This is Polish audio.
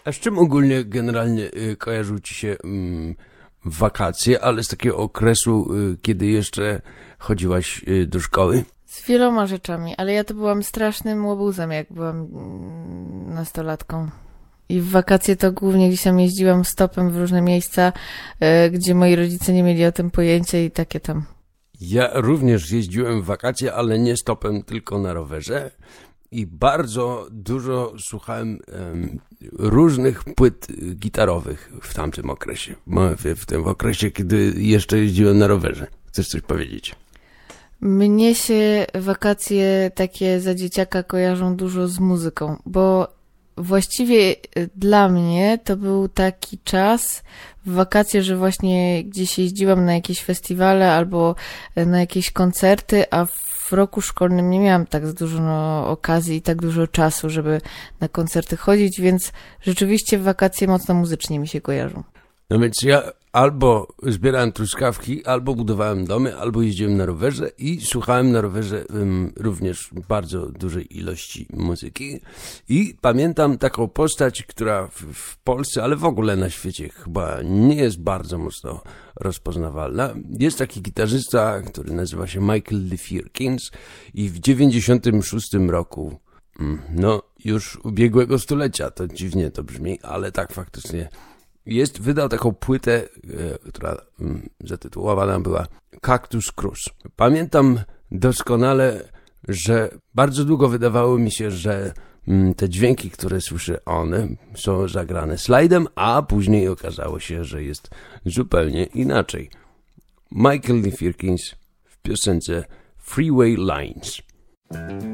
A z czym ogólnie generalnie kojarzą ci się wakacje, ale z takiego okresu, kiedy jeszcze chodziłaś do szkoły? Z wieloma rzeczami, ale ja to byłam strasznym łobuzem, jak byłam nastolatką. I w wakacje to głównie gdzieś tam jeździłam stopem w różne miejsca, gdzie moi rodzice nie mieli o tym pojęcia i takie tam. Ja również jeździłem w wakacje, ale nie stopem, tylko na rowerze. I bardzo dużo słuchałem różnych płyt gitarowych w tamtym okresie. W tym okresie, kiedy jeszcze jeździłem na rowerze. Chcesz coś powiedzieć? Mnie się wakacje takie za dzieciaka kojarzą dużo z muzyką, bo właściwie dla mnie to był taki czas w wakacje, że właśnie gdzieś jeździłam na jakieś festiwale albo na jakieś koncerty, a w roku szkolnym nie miałam tak dużo okazji i tak dużo czasu, żeby na koncerty chodzić, więc rzeczywiście wakacje mocno muzycznie mi się kojarzą. No więc ja albo zbierałem truskawki, albo budowałem domy, albo jeździłem na rowerze i słuchałem na rowerze również bardzo dużej ilości muzyki. I pamiętam taką postać, która w Polsce, ale w ogóle na świecie chyba nie jest bardzo mocno rozpoznawalna. Jest taki gitarzysta, który nazywa się Michael Lee Firkins i w 96 roku, no już ubiegłego stulecia, to dziwnie to brzmi, ale tak faktycznie wydał taką płytę, która zatytułowana była Cactus Cruz. Pamiętam doskonale, że bardzo długo wydawało mi się, że te dźwięki, które słyszę one, są zagrane slajdem, a później okazało się, że jest zupełnie inaczej. Michael Lee Firkins w piosence Freeway Lines.